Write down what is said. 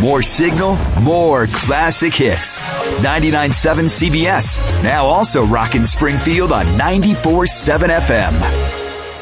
More signal, more classic hits. 99.7 CBS. Now also rocking Springfield on 94.7 FM.